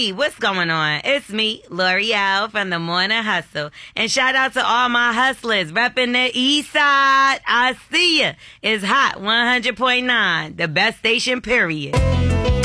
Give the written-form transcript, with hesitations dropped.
Hey, what's going on? It's me, L'Oreal from the Morning Hustle. And shout out to all my hustlers repping the east side. I see ya. It's hot 100.9, the best station, period.